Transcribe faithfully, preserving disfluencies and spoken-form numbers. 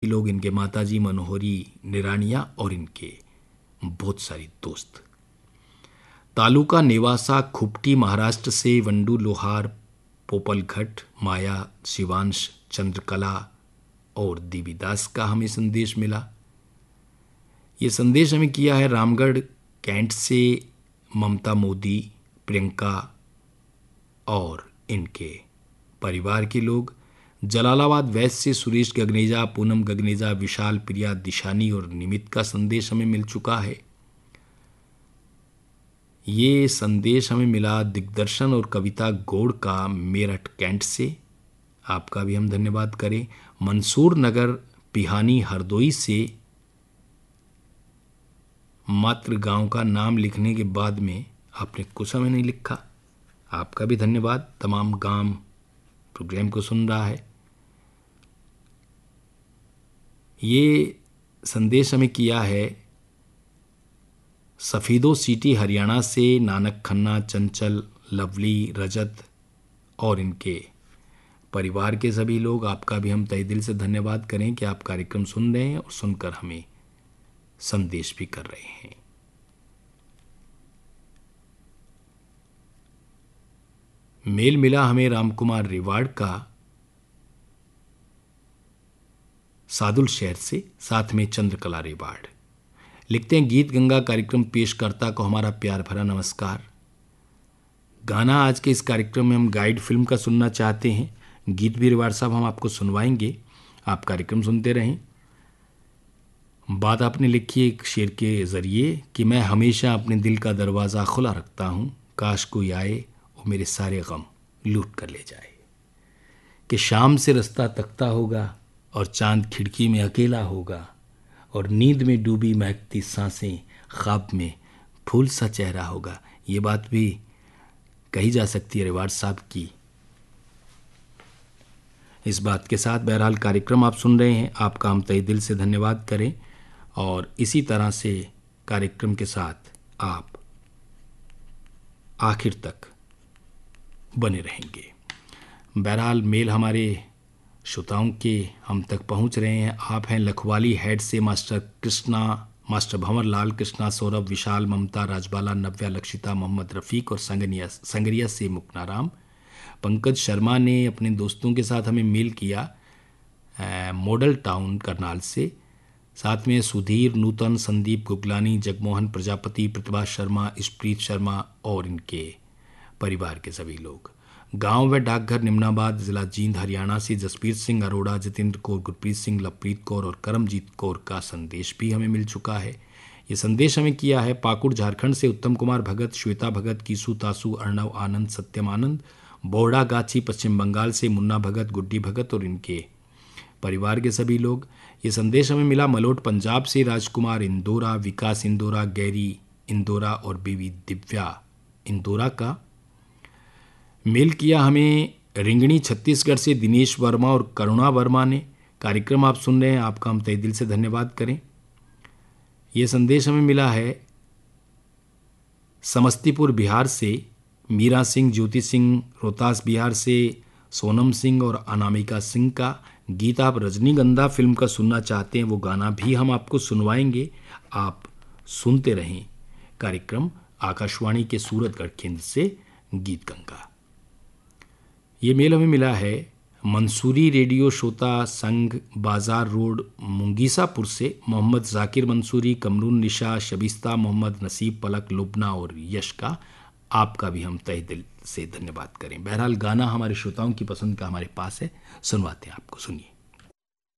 लोग, इनके माताजी मनोहरी निरानिया और इनके बहुत सारी दोस्त। तालुका नेवासा खुपटी महाराष्ट्र से वंडू लोहार, पोपलघट, माया, शिवांश, चंद्रकला और देवीदास का हमें संदेश मिला। ये संदेश हमें किया है रामगढ़ कैंट से ममता मोदी, प्रियंका और इनके परिवार के लोग। जलालाबाद वेस्ट से सुरेश गगनेजा, पूनम गगनेजा, विशाल, प्रिया, दिशानी और निमित का संदेश हमें मिल चुका है। ये संदेश हमें मिला दिग्दर्शन और कविता गौड़ का मेरठ कैंट से, आपका भी हम धन्यवाद करें। मंसूर नगर पिहानी हरदोई से मात्र गांव का नाम लिखने के बाद में आपने कुछ समय नहीं लिखा, आपका भी धन्यवाद। तमाम गांव प्रोग्राम को सुन रहा है। ये संदेश हमें किया है सफ़ीदो सिटी हरियाणा से नानक खन्ना, चंचल, लवली, रजत और इनके परिवार के सभी लोग। आपका भी हम तहे दिल से धन्यवाद करें कि आप कार्यक्रम सुन रहे हैं और सुनकर हमें संदेश भी कर रहे हैं। मेल मिला हमें रामकुमार रिवाड़ का सादुल शहर से, साथ में चंद्रकला रिवाड़। लिखते हैं गीत गंगा कार्यक्रम पेशकर्ता को हमारा प्यार भरा नमस्कार। गाना आज के इस कार्यक्रम में हम गाइड फिल्म का सुनना चाहते हैं। गीत भी रिवाड़ साहब हम आपको सुनवाएंगे, आप कार्यक्रम सुनते रहें। बात आपने लिखी एक शेर के ज़रिए कि मैं हमेशा अपने दिल का दरवाज़ा खुला रखता हूँ, काश कोई आए वो मेरे सारे गम लूट कर ले जाए। कि शाम से रास्ता तकता होगा और चांद खिड़की में अकेला होगा, और नींद में डूबी महकती सांसें ख्वाब में फूल सा चेहरा होगा। ये बात भी कही जा सकती है रिवाड़ साहब की। इस बात के साथ बहरहाल कार्यक्रम आप सुन रहे हैं, आपका हम तहे दिल से धन्यवाद करें और इसी तरह से कार्यक्रम के साथ आप आखिर तक बने रहेंगे। बहरहाल मेल हमारे श्रोताओं के हम तक पहुंच रहे हैं। आप हैं लखवाली हेड से मास्टर कृष्णा, मास्टर भंवर लाल, कृष्णा, सौरभ, विशाल, ममता, राजबाला, नव्या, लक्षिता, मोहम्मद रफ़ीक और संगनिया संगरिया से मुक्नाराम। पंकज शर्मा ने अपने दोस्तों के साथ हमें मेल किया आ, मॉडल टाउन करनाल से। साथ में सुधीर, नूतन, संदीप गुगलानी, जगमोहन प्रजापति, प्रतिभा शर्मा, इशप्रीत शर्मा और इनके परिवार के सभी लोग। गांव व डाकघर निम्नाबाद, जिला जींद, हरियाणा से जसबीर सिंह अरोड़ा, जितेंद्र कौर, गुरप्रीत सिंह, लवप्रीत कौर और करमजीत कौर का संदेश भी हमें मिल चुका है। ये संदेश हमें किया है पाकुड़ झारखंड से उत्तम कुमार भगत, श्वेता भगत, कीसू तासू, अर्णव आनंद, सत्यम आनंद। बोहड़ा गाछी पश्चिम बंगाल से मुन्ना भगत, गुड्डी भगत और इनके परिवार के सभी लोग। ये संदेश हमें मिला मलोट पंजाब से राजकुमार इंदौरा, विकास इंदौरा, गैरी इंदौरा और बीवी दिव्या इंदौरा का। मेल किया हमें रिंगणी छत्तीसगढ़ से दिनेश वर्मा और करुणा वर्मा ने। कार्यक्रम आप सुन रहे हैं, आपका हम तहे दिल से धन्यवाद करें। ये संदेश हमें मिला है समस्तीपुर बिहार से मीरा सिंह, ज्योति सिंह, रोहतास बिहार से सोनम सिंह और अनामिका सिंह का। गीत आप रजनीगंधा फिल्म का सुनना चाहते हैं, वो गाना भी हम आपको सुनवाएंगे। आप सुनते रहें कार्यक्रम आकाशवाणी के सूरतगढ़ केंद्र से गीत गंगा। ये मेल हमें मिला है मंसूरी रेडियो श्रोता संघ, बाजार रोड, मुंगीसापुर से मोहम्मद जाकिर मंसूरी, कमरून निशा, शबिस्ता, मोहम्मद नसीब, पलक, लुबना और यश का। आपका भी हम तहे दिल से धन्यवाद करें। बहरहाल गाना हमारे श्रोताओं की पसंद का हमारे पास है, सुनवाते हैं आपको, सुनिए।